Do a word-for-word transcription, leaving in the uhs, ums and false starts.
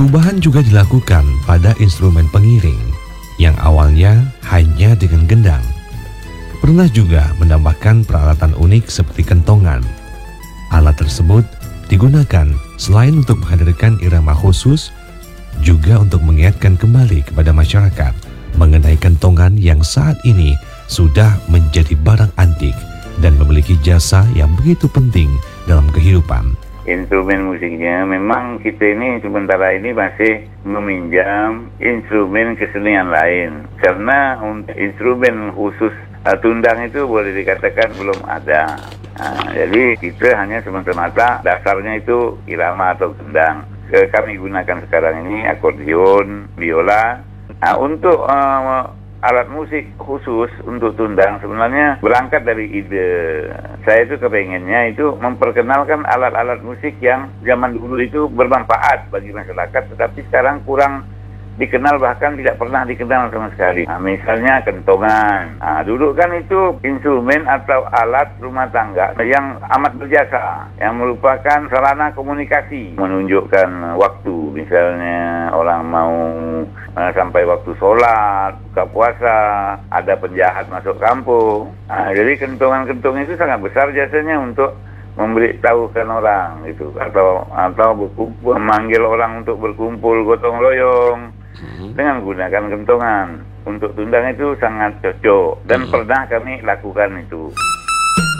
Perubahan juga dilakukan pada instrumen pengiring yang awalnya hanya dengan gendang. Pernah juga menambahkan peralatan unik seperti kentongan. Alat tersebut digunakan selain untuk menghadirkan irama khusus, juga untuk mengingatkan kembali kepada masyarakat mengenai kentongan yang saat ini sudah menjadi barang antik dan memiliki jasa yang begitu penting dalam kehidupan. Instrumen musiknya memang kita ini sementara ini masih meminjam instrumen kesenian lain karena untuk instrumen khusus uh, tundang itu boleh dikatakan belum ada. Nah, jadi kita hanya semata-mata dasarnya itu irama atau tundang. E, kami gunakan sekarang ini akordeon, biola. Nah, untuk uh, alat musik khusus untuk tundang sebenarnya berangkat dari ide. Saya itu kepengennya itu memperkenalkan alat-alat musik yang zaman dulu itu bermanfaat bagi masyarakat, tetapi sekarang kurang dikenal, bahkan tidak pernah dikenal sama sekali. Nah, misalnya kentongan. Nah, dulu kan itu instrumen atau alat rumah tangga yang amat berjasa, yang merupakan sarana komunikasi, menunjukkan waktu. Misalnya orang mau uh, sampai waktu sholat, buka puasa, ada penjahat masuk kampung. Nah, jadi kentongan-kentongan itu sangat besar jasanya untuk memberitahukan orang gitu, atau atau berkumpul, memanggil orang untuk berkumpul gotong royong hmm. dengan menggunakan kentongan. Untuk tundang itu sangat cocok dan hmm. pernah kami lakukan itu.